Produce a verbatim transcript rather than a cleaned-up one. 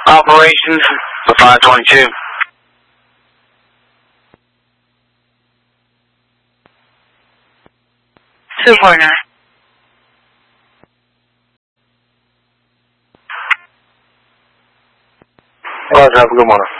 Operations for five twenty-two. two forty-nine. Roger, have a good morning.